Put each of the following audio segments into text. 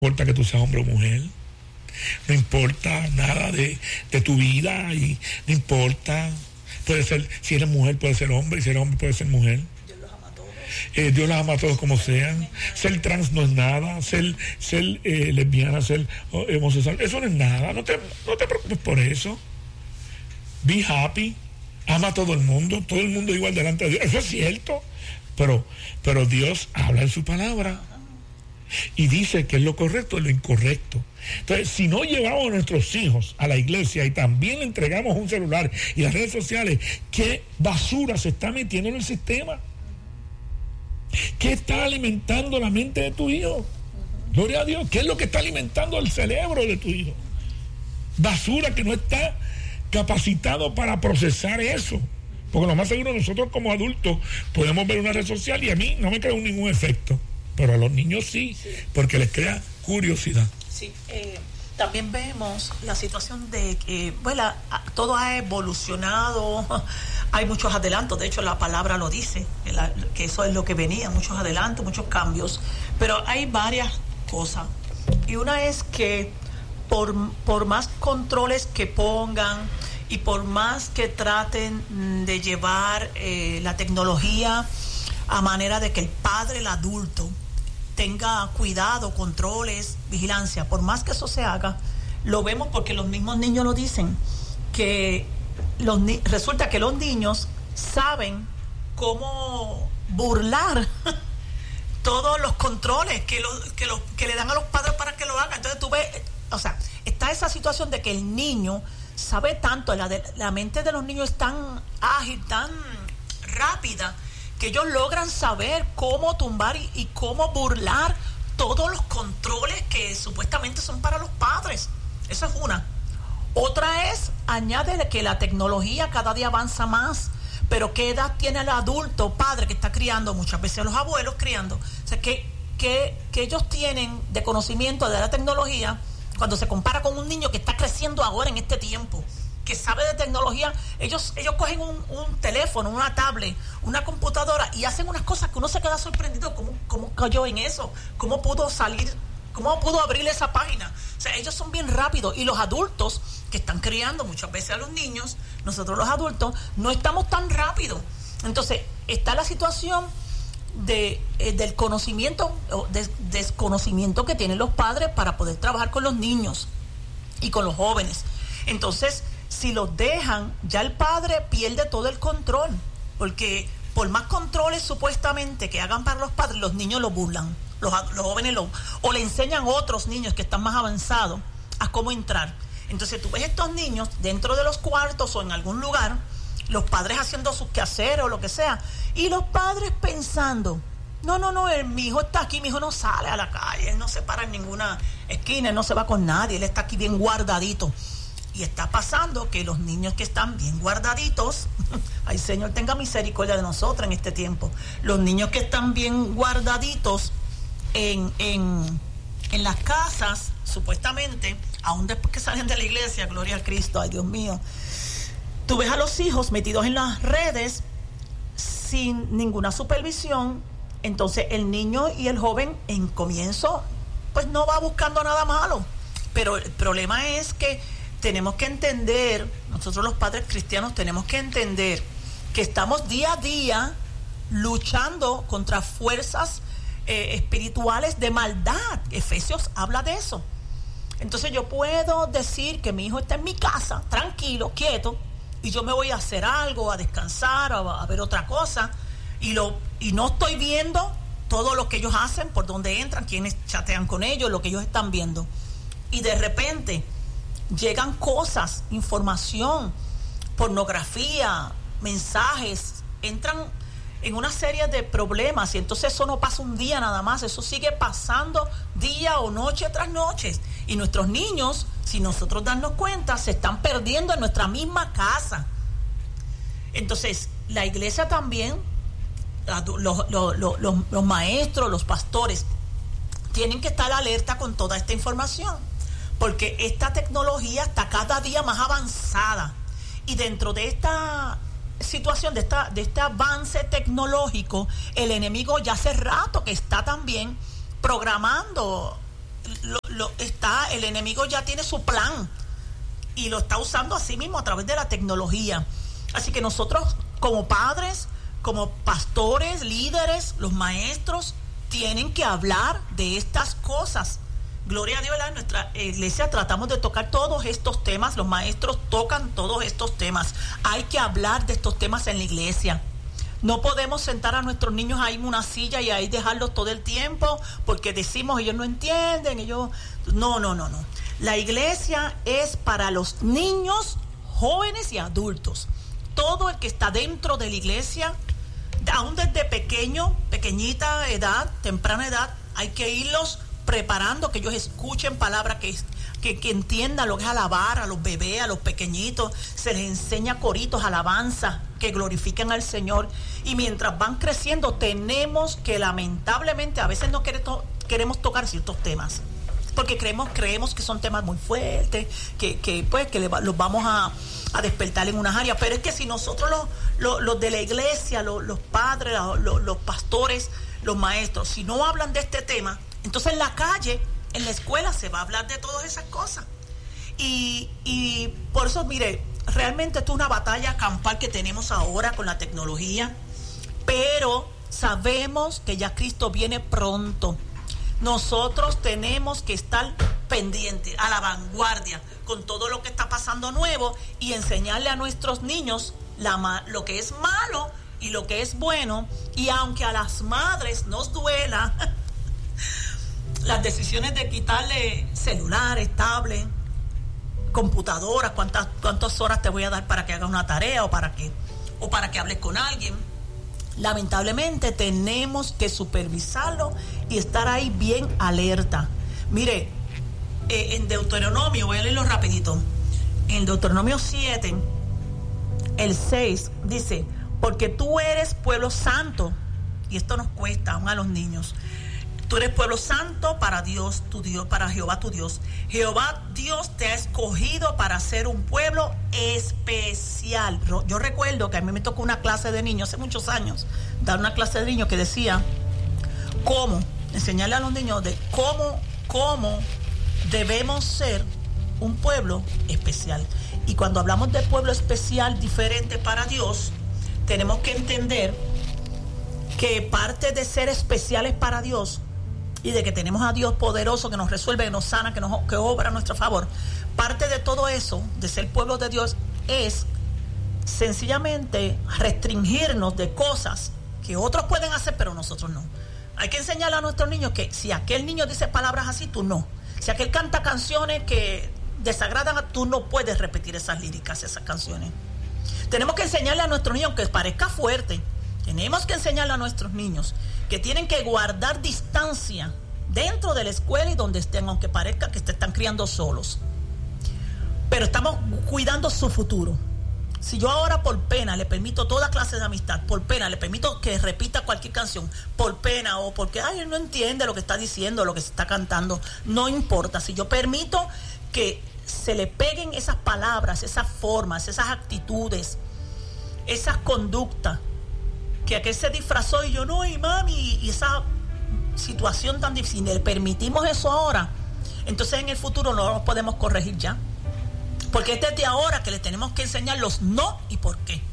importa que tú seas hombre o mujer, no importa nada de tu vida, y no importa, puede ser, si eres mujer puede ser hombre, y si eres hombre puede ser mujer. Dios los ama a todos como sean. Ser trans no es nada, ser lesbiana, ser homosexual, eso no es nada, no te preocupes por eso. Be happy, ama a todo el mundo igual delante de Dios, eso es cierto, pero Dios habla en su palabra y dice que es lo correcto y lo incorrecto. Entonces, si no llevamos a nuestros hijos a la iglesia y también le entregamos un celular y las redes sociales, ¿qué basura se está metiendo en el sistema? ¿Qué está alimentando la mente de tu hijo? Gloria a Dios. ¿Qué es lo que está alimentando el cerebro de tu hijo? Basura que no está capacitado para procesar eso. Porque lo más seguro nosotros como adultos podemos ver una red social y a mí no me crea ningún efecto, pero a los niños sí, porque les crea curiosidad. Sí, también vemos la situación de que, bueno, todo ha evolucionado, hay muchos adelantos, de hecho la palabra lo dice, que eso es lo que venía, muchos adelantos, muchos cambios, pero hay varias cosas. Y una es que por más controles que pongan y por más que traten de llevar la tecnología a manera de que el padre, el adulto, tenga cuidado, controles, vigilancia, por más que eso se haga, lo vemos porque los mismos niños lo dicen, que resulta que los niños saben cómo burlar todos los controles que le dan a los padres para que lo hagan. Entonces tú ves, o sea, está esa situación de que el niño sabe tanto, la mente de los niños es tan ágil, tan rápida, que ellos logran saber cómo tumbar y cómo burlar todos los controles que supuestamente son para los padres. Esa es una. Otra es, añade que la tecnología cada día avanza más, pero ¿qué edad tiene el adulto, padre, que está criando, muchas veces los abuelos criando? O sea, que ellos tienen de conocimiento de la tecnología cuando se compara con un niño que está creciendo ahora en este tiempo, que sabe de tecnología. Ellos cogen un teléfono, una tablet, una computadora y hacen unas cosas que uno se queda sorprendido. ¿Cómo cayó en eso? ¿Cómo pudo salir? ¿Cómo pudo abrir esa página? O sea, ellos son bien rápidos, y los adultos que están criando muchas veces a los niños, nosotros los adultos, no estamos tan rápidos. Entonces, está la situación del conocimiento o desconocimiento que tienen los padres para poder trabajar con los niños y con los jóvenes. Entonces, si los dejan, ya el padre pierde todo el control, porque por más controles supuestamente que hagan para los padres, los niños lo burlan, los jóvenes o le enseñan a otros niños que están más avanzados a cómo entrar. Entonces tú ves estos niños dentro de los cuartos o en algún lugar, los padres haciendo sus quehaceres o lo que sea, y los padres pensando, no, mi hijo está aquí, mi hijo no sale a la calle, él no se para en ninguna esquina, él no se va con nadie, él está aquí bien guardadito. Y está pasando que los niños que están bien guardaditos, ay Señor, tenga misericordia de nosotros en este tiempo, los niños que están bien guardaditos en las casas, supuestamente, aún después que salen de la iglesia, gloria a Cristo, ay Dios mío, tú ves a los hijos metidos en las redes sin ninguna supervisión. Entonces el niño y el joven en comienzo pues no va buscando nada malo, pero el problema es que tenemos que entender, nosotros los padres cristianos tenemos que entender que estamos día a día luchando contra fuerzas espirituales de maldad. Efesios habla de eso. Entonces yo puedo decir que mi hijo está en mi casa, tranquilo, quieto, y yo me voy a hacer algo, a descansar, a ver otra cosa, y no estoy viendo todo lo que ellos hacen, por dónde entran, quienes chatean con ellos, lo que ellos están viendo. Y de repente llegan cosas, información, pornografía, mensajes, entran en una serie de problemas, y entonces eso no pasa un día nada más, eso sigue pasando día o noche tras noche, y nuestros niños, sin nosotros darnos cuenta, se están perdiendo en nuestra misma casa. Entonces la iglesia también, los maestros, los pastores tienen que estar alerta con toda esta información, porque esta tecnología está cada día más avanzada, y dentro de esta situación, de este avance tecnológico, el enemigo ya hace rato que está también programando el enemigo ya tiene su plan y lo está usando así mismo a través de la tecnología. Así que nosotros como padres, como pastores, líderes, los maestros, tienen que hablar de estas cosas. Gloria a Dios, en nuestra iglesia tratamos de tocar todos estos temas, los maestros tocan todos estos temas. Hay que hablar de estos temas en la iglesia. No podemos sentar a nuestros niños ahí en una silla y ahí dejarlos todo el tiempo porque decimos ellos no entienden, ellos... No. La iglesia es para los niños, jóvenes y adultos. Todo el que está dentro de la iglesia, aún desde pequeñita edad, temprana edad, hay que irlos preparando, que ellos escuchen palabras, que entiendan lo que es alabar a los bebés, a los pequeñitos. Se les enseña coritos, alabanza, que glorifiquen al Señor. Y mientras van creciendo, tenemos que, lamentablemente, a veces no queremos tocar ciertos temas, porque creemos que son temas muy fuertes, que los vamos a despertar en unas áreas. Pero es que si nosotros los de la iglesia, los padres, los pastores, los maestros, si no hablan de este tema, entonces en la calle, en la escuela se va a hablar de todas esas cosas. Y por eso, mire, realmente esto es una batalla campal que tenemos ahora con la tecnología, pero sabemos que ya Cristo viene pronto. Nosotros tenemos que estar pendientes, a la vanguardia, con todo lo que está pasando nuevo y enseñarle a nuestros niños lo que es malo y lo que es bueno. Y aunque a las madres nos duela las decisiones de quitarle celulares, tablets, computadoras, cuántas horas te voy a dar para que hagas una tarea o para que hables con alguien, lamentablemente tenemos que supervisarlo y estar ahí bien alerta. Mire, en Deuteronomio, voy a leerlo rapidito, en Deuteronomio 7, el 6, dice: porque tú eres pueblo santo, y esto nos cuesta aún a los niños. Tú eres pueblo santo para Dios, tu Dios, para Jehová tu Dios. Jehová Dios te ha escogido para ser un pueblo especial. Yo recuerdo que a mí me tocó una clase de niños hace muchos años, dar una clase de niños que decía enseñarle a los niños de cómo debemos ser un pueblo especial. Y cuando hablamos de pueblo especial, diferente para Dios, tenemos que entender que parte de ser especiales para Dios y de que tenemos a Dios poderoso que nos resuelve, que nos sana, que obra a nuestro favor, parte de todo eso, de ser pueblo de Dios, es sencillamente restringirnos de cosas que otros pueden hacer, pero nosotros no. Hay que enseñarle a nuestros niños que si aquel niño dice palabras así, tú no. Si aquel canta canciones que desagradan, tú no puedes repetir esas líricas, esas canciones. Tenemos que enseñarle a nuestros niños, aunque parezca fuerte, tenemos que enseñarle a nuestros niños que tienen que guardar distancia dentro de la escuela y donde estén, aunque parezca que se están criando solos. Pero estamos cuidando su futuro. Si yo ahora por pena le permito toda clase de amistad, por pena le permito que repita cualquier canción, por pena o porque él no entiende lo que está diciendo, lo que se está cantando, no importa. Si yo permito que se le peguen esas palabras, esas formas, esas actitudes, esas conductas, que aquel se disfrazó y yo no, y mami, y esa situación tan difícil, le permitimos eso ahora, entonces en el futuro no lo podemos corregir ya, porque es desde ahora que le tenemos que enseñar los no y por qué.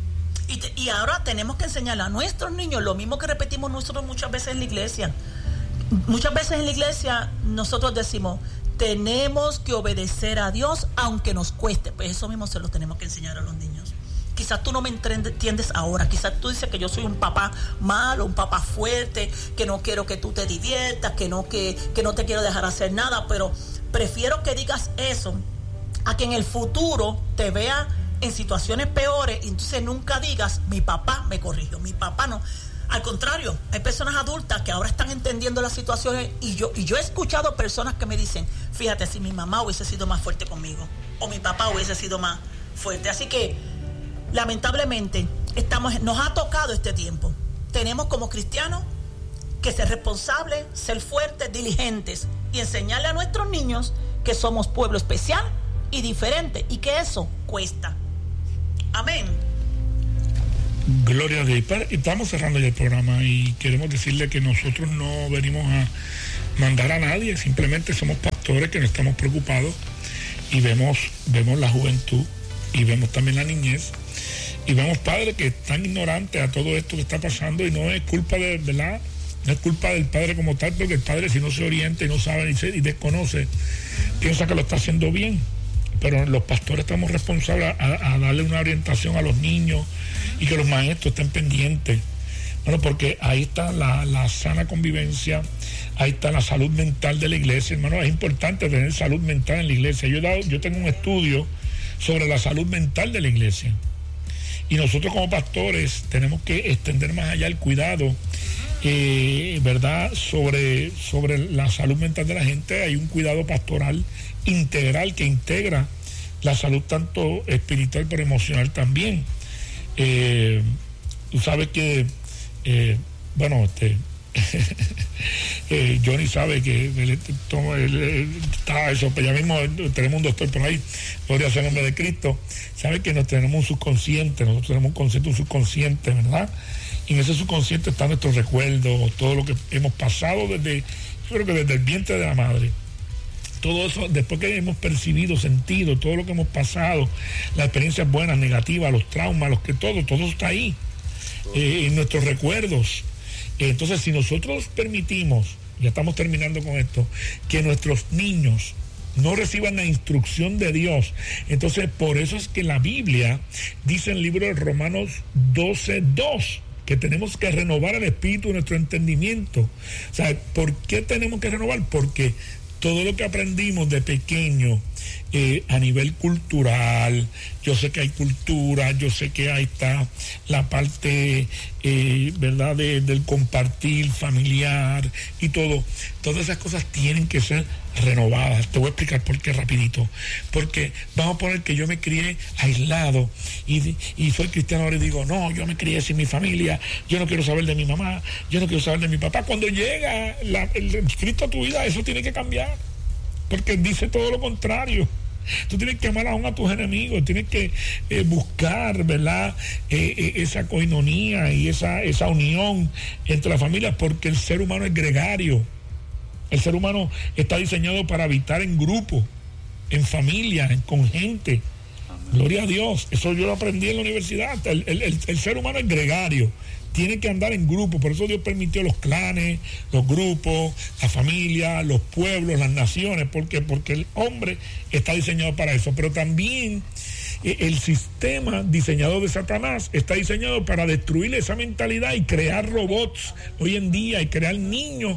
Y ahora tenemos que enseñarle a nuestros niños lo mismo que repetimos nosotros muchas veces en la iglesia. Muchas veces en la iglesia nosotros decimos: tenemos que obedecer a Dios aunque nos cueste. Pues eso mismo se lo tenemos que enseñar a los niños. Quizás tú no me entiendes ahora, quizás tú dices que yo soy un papá malo, un papá fuerte, que no quiero que tú te diviertas, que no te quiero dejar hacer nada, pero prefiero que digas eso a que en el futuro te vea en situaciones peores y entonces nunca digas: mi papá me corrigió, mi papá no. Al contrario, hay personas adultas que ahora están entendiendo las situaciones y yo he escuchado personas que me dicen: fíjate, si mi mamá hubiese sido más fuerte conmigo o mi papá hubiese sido más fuerte. Así que lamentablemente nos ha tocado este tiempo. Tenemos como cristianos que ser responsables, ser fuertes, diligentes y enseñarle a nuestros niños que somos pueblo especial y diferente y que eso cuesta. Amén. Gloria a Dios. Y estamos cerrando ya el programa y queremos decirle que nosotros no venimos mandar a nadie, simplemente somos pastores que no estamos preocupados y vemos la juventud y vemos también la niñez y vemos padres que están ignorantes a todo esto que está pasando y no es culpa de verdad, no es culpa del padre como tal, porque el padre si no se orienta y no sabe y desconoce, piensa que lo está haciendo bien. Pero los pastores estamos responsables a darle una orientación a los niños y que los maestros estén pendientes. Bueno, porque ahí está la sana convivencia, ahí está la salud mental de la iglesia, hermano. Es importante tener salud mental en la iglesia. Yo tengo un estudio sobre la salud mental de la iglesia. Y nosotros como pastores tenemos que extender más allá el cuidado, ¿verdad? Sobre la salud mental de la gente. Hay un cuidado pastoral integral que integra la salud tanto espiritual pero emocional también. Tú sabes que Johnny sabe que él está eso, pues ya mismo tenemos un doctor por ahí, podría ser el nombre de Cristo, sabe que tenemos un subconsciente, nosotros tenemos un concepto, un subconsciente, ¿verdad? Y en ese subconsciente están nuestros recuerdos, todo lo que hemos pasado desde el vientre de la madre. Todo eso, después que hemos percibido, sentido, todo lo que hemos pasado, las experiencias buenas, negativas, los traumas, todo está ahí, en nuestros recuerdos. Entonces, si nosotros permitimos, ya estamos terminando con esto, que nuestros niños no reciban la instrucción de Dios, entonces por eso es que la Biblia dice en el libro de Romanos 12:2, que tenemos que renovar el espíritu de nuestro entendimiento. O sea, ¿por qué tenemos que renovar? Porque todo lo que aprendimos de pequeño a nivel cultural, yo sé que hay cultura, yo sé que ahí está la parte, ¿verdad?, del compartir familiar y todo. Todas esas cosas tienen que ser renovadas. Te voy a explicar por qué rapidito. Porque vamos a poner que yo me crié aislado y soy cristiano ahora y digo, no, yo me crié sin mi familia, yo no quiero saber de mi mamá, yo no quiero saber de mi papá. Cuando llega el Cristo a tu vida, eso tiene que cambiar. Porque dice todo lo contrario. Tú tienes que amar aún a tus enemigos, tienes que buscar, ¿verdad?, esa coinonía y esa unión entre las familias, porque el ser humano es gregario. El ser humano está diseñado para habitar en grupo, en familia, con gente. Gloria a Dios. Eso yo lo aprendí en la universidad. El ser humano es gregario. Tiene que andar en grupo, por eso Dios permitió los clanes, los grupos, la familia, los pueblos, las naciones, porque el hombre está diseñado para eso, pero también el sistema diseñado de Satanás está diseñado para destruir esa mentalidad y crear robots hoy en día y crear niños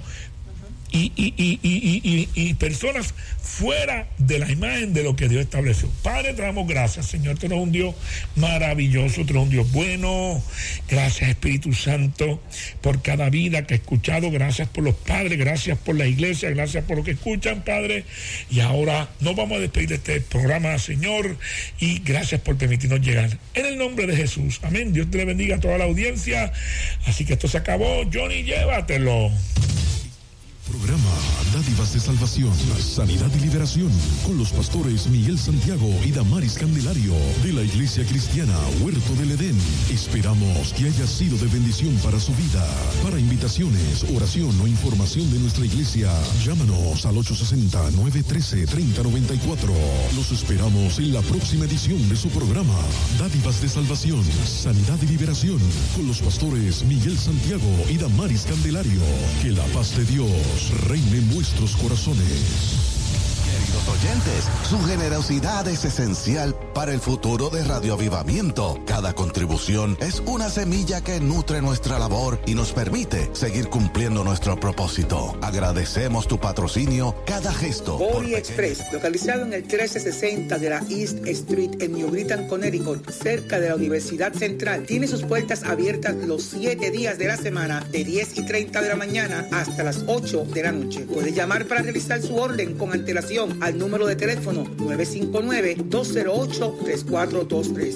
y personas fuera de la imagen de lo que Dios estableció. Padre, te damos gracias, Señor. Tú eres un Dios maravilloso, tú eres un Dios bueno. Gracias, Espíritu Santo, por cada vida que he escuchado. Gracias por los padres, gracias por la iglesia, gracias por lo que escuchan, Padre. Y ahora nos vamos a despedir de este programa, Señor, y gracias por permitirnos llegar. En el nombre de Jesús, amén. Dios te le bendiga a toda la audiencia. Así que esto se acabó. Johnny, llévatelo. Programa Dádivas de Salvación, Sanidad y Liberación, con los pastores Miguel Santiago y Damaris Candelario, de la Iglesia Cristiana Huerto del Edén. Esperamos que haya sido de bendición para su vida. Para invitaciones, oración o información de nuestra iglesia, llámanos al 860-913-3094. Los esperamos en la próxima edición de su programa Dádivas de Salvación, Sanidad y Liberación, con los pastores Miguel Santiago y Damaris Candelario. Que la paz de Dios reine en vuestros corazones. Queridos oyentes, su generosidad es esencial para el futuro de Radio Avivamiento. Cada contribución es una semilla que nutre nuestra labor y nos permite seguir cumpliendo nuestro propósito. Agradecemos tu patrocinio, cada gesto. Body Express, localizado en el 1360 de la East Street en New Britain, Connecticut, cerca de la Universidad Central, tiene sus puertas abiertas los 7 días de la semana, de 10:30 de la mañana hasta las 8 de la noche. Puede llamar para realizar su orden con antelación al número de de teléfono 959-208-3423.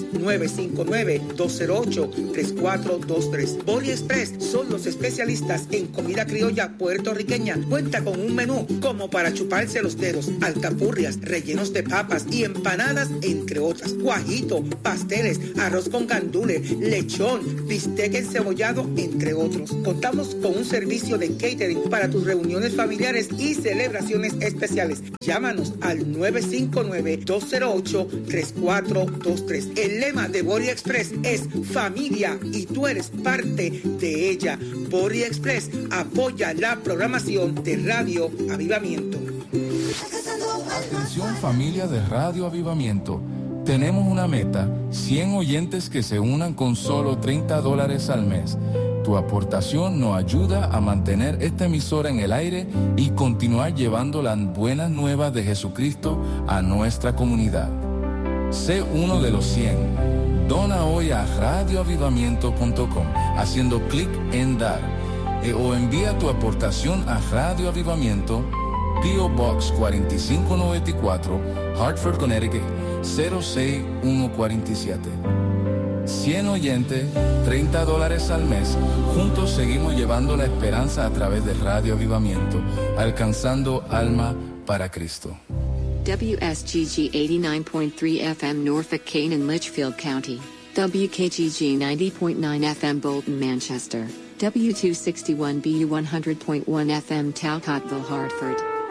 959-208-3423. Bori Express son los especialistas en comida criolla puertorriqueña. Cuenta con un menú como para chuparse los dedos, alcapurrias, rellenos de papas y empanadas, entre otras. Guajito, pasteles, arroz con gandules, lechón, bistec encebollado, entre otros. Contamos con un servicio de catering para tus reuniones familiares y celebraciones especiales. Llámanos al 959-208-3423. El lema de Bori Express es familia y tú eres parte de ella. Bori Express apoya la programación de Radio Avivamiento. Atención familia de Radio Avivamiento. Tenemos una meta, 100 oyentes que se unan con solo $30 al mes. Tu aportación nos ayuda a mantener esta emisora en el aire y continuar llevando las buenas nuevas de Jesucristo a nuestra comunidad. Sé uno de los 100. Dona hoy a radioavivamiento.com haciendo clic en dar o envía tu aportación a Radio Avivamiento, P.O. Box 4594, Hartford, Connecticut 06147. 100 oyentes, $30 al mes. Juntos seguimos llevando la esperanza a través de Radio Avivamiento, alcanzando alma para Cristo. WSGG 89.3 FM Norfolk, Kane and Litchfield County. WKGG 90.9 FM Bolton, Manchester. W261BU 100.1 FM Talcottville, Hartford.